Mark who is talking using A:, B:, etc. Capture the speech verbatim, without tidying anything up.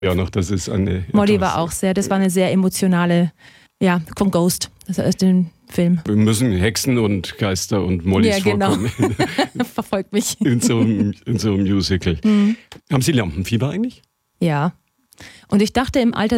A: Ja, noch, das ist eine.
B: Molly war auch sehr, das war eine sehr emotionale, ja, von Ghost, also aus dem Film.
A: Wir müssen Hexen und Geister und Mollys
B: ja, genau.
A: vorkommen.
B: Verfolgt mich.
A: In so einem, in so einem Musical. Mhm. Haben Sie Lampenfieber eigentlich?
B: Ja. Und ich dachte im Alter